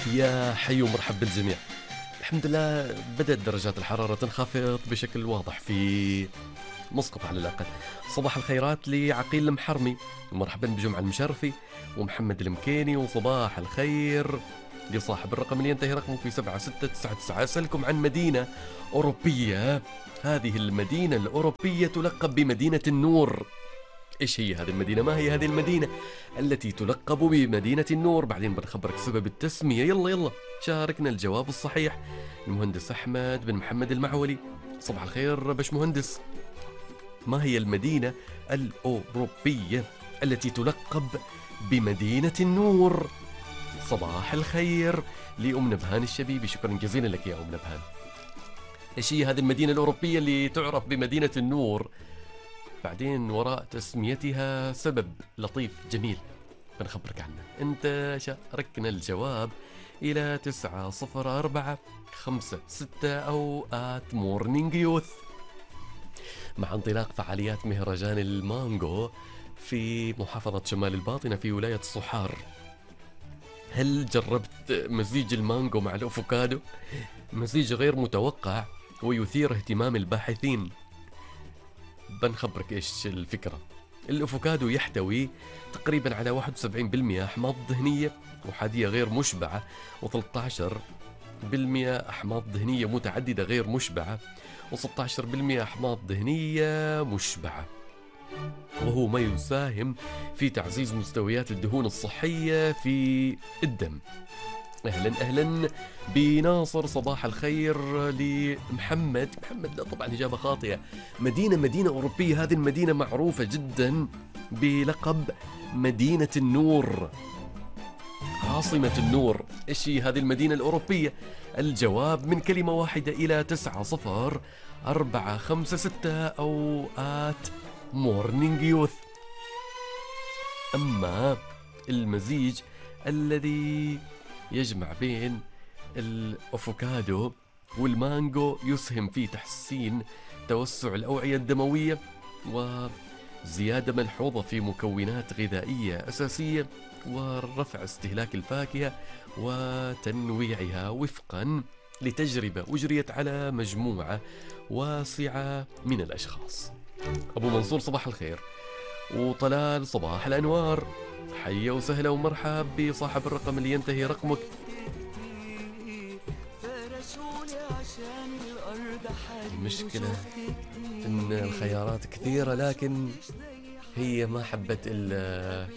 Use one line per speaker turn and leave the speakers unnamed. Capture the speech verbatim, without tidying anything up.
يا حي ومرحب بالجميع. الحمد لله بدأت درجات الحرارة تنخفض بشكل واضح في مسقط على الأقل. صباح الخيرات لعقيل المحرمي، ومرحبا بجمعة المشرفي ومحمد المكيني، وصباح الخير لصاحب الرقم اللي ينتهي رقمه في سبعة ستة تسعة تسعة. أسألكم عن مدينة أوروبية. هذه المدينة الأوروبية تلقب بمدينة النور. إيش هي هذه المدينة؟ ما هي هذه المدينة التي تلقب بمدينة النور؟ بعدين بنخبرك سبب التسمية. يلا يلا شاركنا الجواب الصحيح. المهندس أحمد بن محمد المعولي، صباح الخير باش مهندس. ما هي المدينة الأوروبية التي تلقب بمدينة النور؟ صباح الخير لأم نبهان الشبيبي، شكرا جزيلا لك يا أم نبهان. إيش هي هذه المدينة الأوروبية اللي تعرف بمدينة النور؟ بعدين وراء تسميتها سبب لطيف جميل بنخبرك عنه. انت شاركنا الجواب الى تسعة صفر أربعة خمسة ستة او آت مورنينج يوث. مع انطلاق فعاليات مهرجان المانجو في محافظة شمال الباطنة في ولاية الصحار، هل جربت مزيج المانجو مع الأفوكادو؟ مزيج غير متوقع ويثير اهتمام الباحثين. بنخبرك إيش الفكرة. الأفوكادو يحتوي تقريبا على واحد وسبعين بالمئة أحماض دهنية أحادية غير مشبعة، وثلاثة عشر بالمئة أحماض دهنية متعددة غير مشبعة، وستة عشر بالمئة أحماض دهنية مشبعة، وهو ما يساهم في تعزيز مستويات الدهون الصحية في الدم. أهلا أهلا بناصر، صباح الخير لمحمد. محمد لا طبعا إجابة خاطئة. مدينة مدينة أوروبية، هذه المدينة معروفة جدا بلقب مدينة النور، عاصمة النور. إيش هي هذه المدينة الأوروبية؟ الجواب من كلمة واحدة إلى تسعة صفر أربعة خمسة ستة أو آت مورنينج يوث. أما المزيج الذي يجمع بين الأفوكادو والمانجو يسهم في تحسين توسع الأوعية الدموية وزيادة ملحوظة في مكونات غذائية أساسية ورفع استهلاك الفاكهة وتنويعها وفقا لتجربة أجريت على مجموعة واسعة من الأشخاص. أبو منصور صباح الخير، وطلال صباح الأنوار، حيا وسهلا ومرحب بصاحب الرقم اللي ينتهي رقمك. المشكلة إن الخيارات كثيرة لكن هي ما حبت ال